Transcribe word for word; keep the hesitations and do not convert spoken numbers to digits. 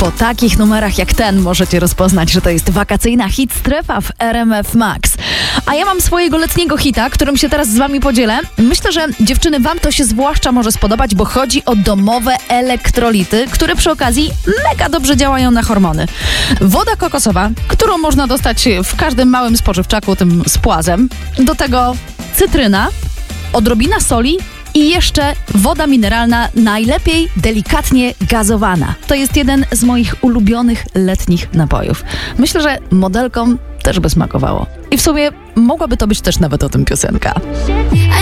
Po takich numerach jak ten możecie rozpoznać, że to jest wakacyjna hit strefa w R M F Max. A ja mam swojego letniego hita, którym się teraz z wami podzielę. Myślę, że dziewczyny, wam to się zwłaszcza może spodobać, bo chodzi o domowe elektrolity, które przy okazji mega dobrze działają na hormony. Woda kokosowa, którą można dostać w każdym małym spożywczaku, tym z płazem. Do tego cytryna, odrobina soli i jeszcze woda mineralna, najlepiej delikatnie gazowana. To jest jeden z moich ulubionych letnich napojów. Myślę, że modelkom też by smakowało. I w sumie mogłaby to być też nawet o tym piosenka.